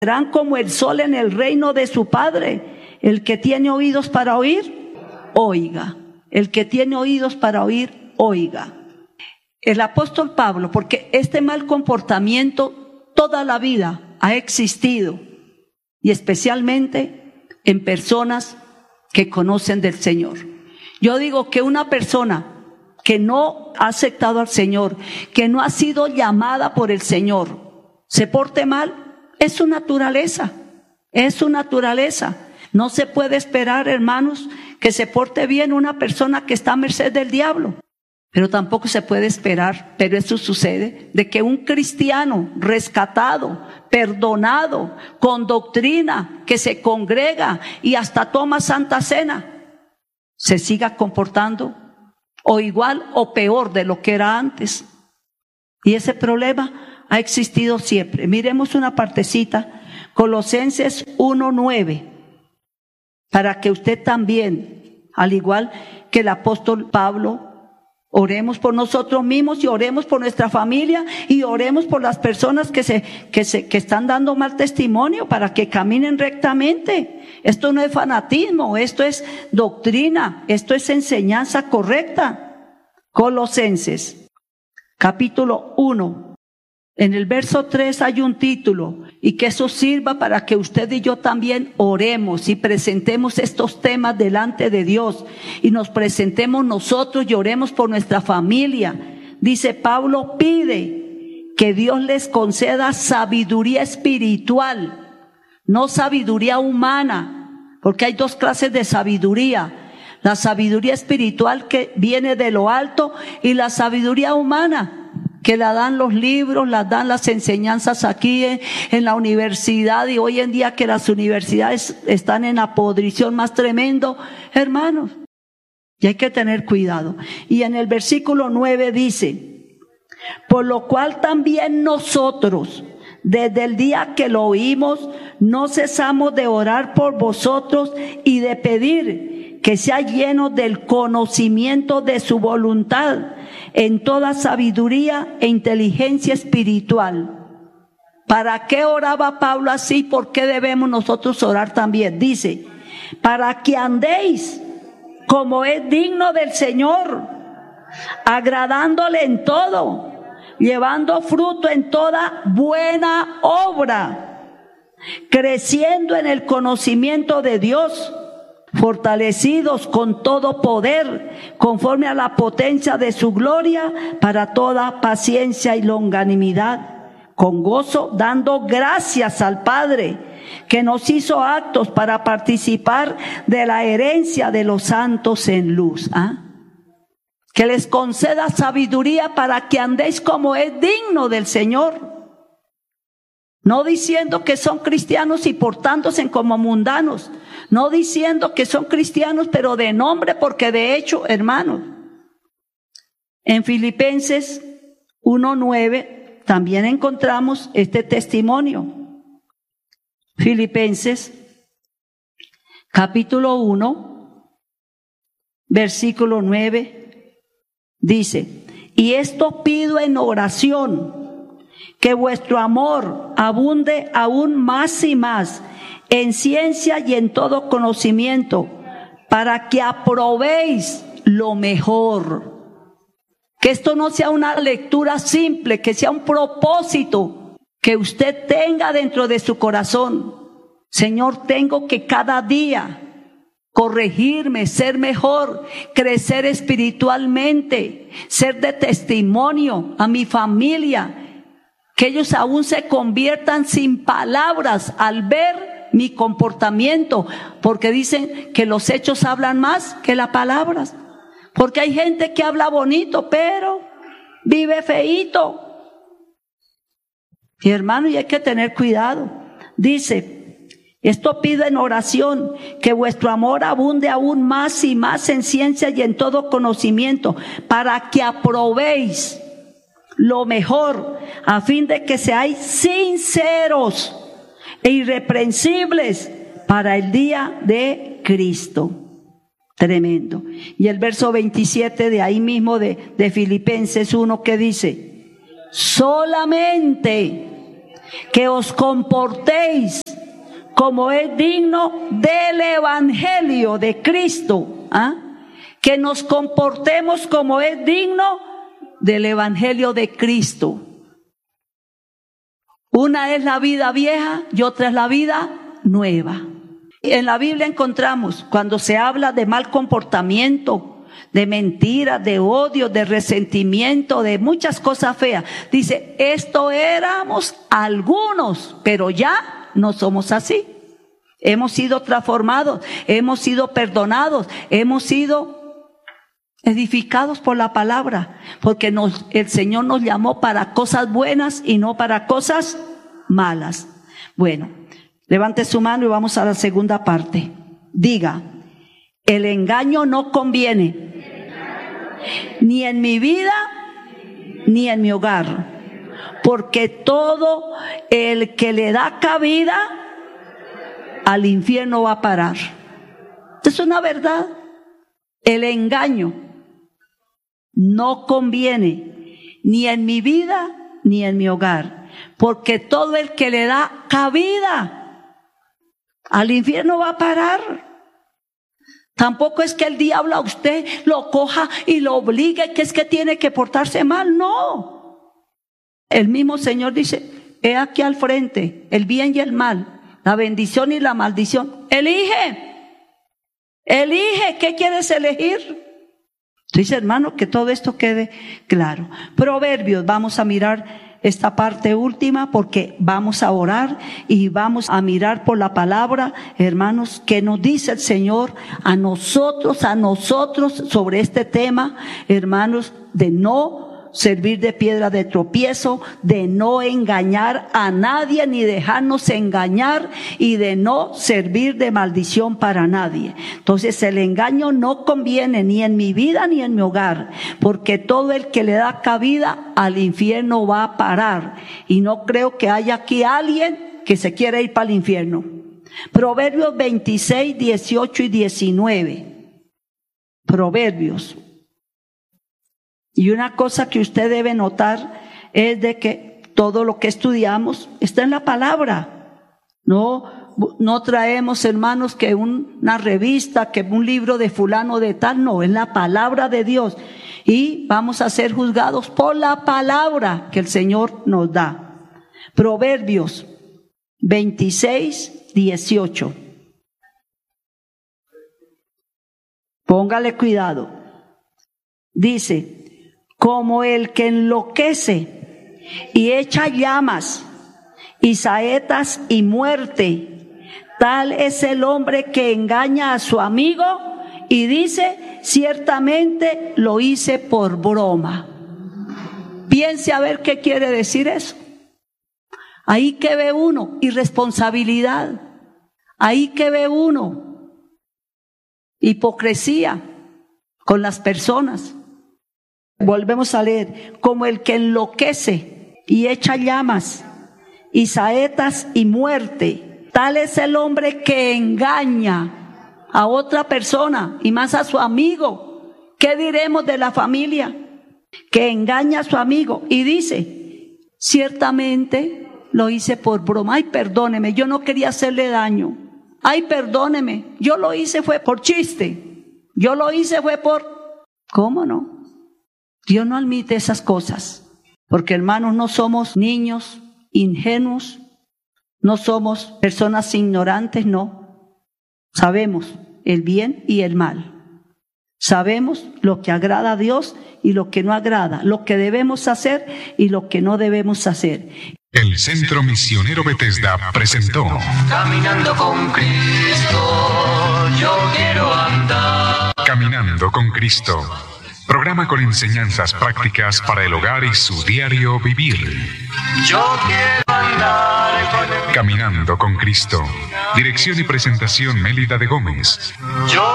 Serán como el sol en el reino de su Padre. El que tiene oídos para oír, oiga. El que tiene oídos para oír, oiga. El apóstol Pablo, porque este mal comportamiento toda la vida ha existido, y especialmente en personas que conocen del Señor. Yo digo que una persona que no ha aceptado al Señor, que no ha sido llamada por el Señor, se porte mal, es su naturaleza, es su naturaleza. No se puede esperar, hermanos, que se porte bien una persona que está a merced del diablo. Pero tampoco se puede esperar, pero eso sucede, de que un cristiano rescatado, perdonado, con doctrina, que se congrega y hasta toma santa cena, se siga comportando o igual o peor de lo que era antes. Y ese problema ha existido siempre. Miremos una partecita, Colosenses 1:9, para que usted también, al igual que el apóstol Pablo, oremos por nosotros mismos y oremos por nuestra familia y oremos por las personas que están dando mal testimonio para que caminen rectamente. Esto no es fanatismo, esto es doctrina, esto es enseñanza correcta. Colosenses, capítulo 1. En el verso 3 hay un título, y que eso sirva para que usted y yo también oremos y presentemos estos temas delante de Dios y nos presentemos nosotros y oremos por nuestra familia. Dice Pablo, pide que Dios les conceda sabiduría espiritual, no sabiduría humana, porque hay dos clases de sabiduría: la sabiduría espiritual que viene de lo alto y la sabiduría humana que la dan los libros, la dan las enseñanzas aquí en la universidad, y hoy en día que las universidades están en la podrición más tremendo, hermanos, y hay que tener cuidado. Y en el versículo 9 dice, por lo cual también nosotros, desde el día que lo oímos, no cesamos de orar por vosotros y de pedir que sea lleno del conocimiento de su voluntad, en toda sabiduría e inteligencia espiritual. ¿Para qué oraba Pablo así? ¿Por qué debemos nosotros orar también? Dice, para que andéis como es digno del Señor, agradándole en todo, llevando fruto en toda buena obra, creciendo en el conocimiento de Dios, fortalecidos con todo poder, conforme a la potencia de su gloria, para toda paciencia y longanimidad, con gozo, dando gracias al Padre, que nos hizo aptos para participar de la herencia de los santos en luz. Que les conceda sabiduría para que andéis como es digno del Señor. No diciendo que son cristianos y portándose como mundanos. No diciendo que son cristianos pero de nombre, porque de hecho, hermanos, en Filipenses 1:9 también encontramos este testimonio. Filipenses capítulo 1, versículo 9 dice, y esto pido en oración, que vuestro amor abunde aún más y más en ciencia y en todo conocimiento, para que aprobéis lo mejor. Que esto no sea una lectura simple, que sea un propósito que usted tenga dentro de su corazón. Señor, tengo que cada día corregirme, ser mejor, crecer espiritualmente, ser de testimonio a mi familia, que ellos aún se conviertan sin palabras al ver mi comportamiento, porque dicen que los hechos hablan más que las palabras, porque hay gente que habla bonito pero vive feíto. Y hermano, y hay que tener cuidado. Dice, esto pido en oración, que vuestro amor abunde aún más y más en ciencia y en todo conocimiento, para que aprobéis lo mejor, a fin de que seáis sinceros e irreprensibles para el día de Cristo. Tremendo. Y el verso 27 de ahí mismo de Filipenses 1, que dice, solamente que os comportéis como es digno del Evangelio de Cristo, que nos comportemos como es digno del Evangelio de Cristo. Una es la vida vieja y otra es la vida nueva. En la Biblia encontramos, cuando se habla de mal comportamiento, de mentiras, de odio, de resentimiento, de muchas cosas feas, dice, esto éramos algunos, pero ya no somos así. Hemos sido transformados, hemos sido perdonados, hemos sido edificados por la palabra, porque el Señor nos llamó para cosas buenas y no para cosas malas. Bueno, levante su mano y vamos a la segunda parte. Diga, el engaño no conviene, ni en mi vida, ni en mi hogar, porque todo el que le da cabida al infierno va a parar. Es una verdad. El engaño no conviene ni en mi vida ni en mi hogar, porque todo el que le da cabida al infierno va a parar. Tampoco es que el diablo a usted lo coja y lo obligue, que es que tiene que portarse mal. No. El mismo Señor dice, he aquí al frente el bien y el mal, la bendición y la maldición. Elige. ¿Qué quieres elegir? Dice, hermano, que todo esto quede claro. Proverbios, vamos a mirar esta parte última porque vamos a orar y vamos a mirar por la palabra, hermanos, que nos dice el Señor a nosotros sobre este tema, hermanos, de no servir de piedra de tropiezo, de no engañar a nadie ni dejarnos engañar y de no servir de maldición para nadie. Entonces el engaño no conviene ni en mi vida ni en mi hogar, porque todo el que le da cabida al infierno va a parar, y no creo que haya aquí alguien que se quiera ir para el infierno. Proverbios 26, 18 y 19. Proverbios. Y una cosa que usted debe notar es de que todo lo que estudiamos está en la palabra. No traemos, hermanos, que una revista, que un libro de fulano de tal, no, es la palabra de Dios. Y vamos a ser juzgados por la palabra que el Señor nos da. Proverbios 26, 18. Póngale cuidado. Dice, como el que enloquece y echa llamas y saetas y muerte, tal es el hombre que engaña a su amigo y dice, ciertamente lo hice por broma. Piense a ver qué quiere decir eso. Ahí que ve uno, irresponsabilidad. Ahí que ve uno, hipocresía con las personas. Volvemos a leer, como el que enloquece y echa llamas y saetas y muerte, tal es el hombre que engaña a otra persona y más a su amigo. ¿Qué diremos de la familia? Que engaña a su amigo y dice, ciertamente lo hice por broma. Ay, perdóneme, yo no quería hacerle daño. Ay, perdóneme, yo lo hice fue por chiste. Yo lo hice fue por... ¿Cómo no? Dios no admite esas cosas, porque hermanos, no somos niños ingenuos, no somos personas ignorantes, no. Sabemos el bien y el mal. Sabemos lo que agrada a Dios y lo que no agrada, lo que debemos hacer y lo que no debemos hacer. El Centro Misionero Bethesda presentó Caminando con Cristo, yo quiero andar. Caminando con Cristo. Programa con enseñanzas prácticas para el hogar y su diario vivir. Yo quiero andar con Caminando con Cristo. Dirección y presentación Mélida de Gómez. Yo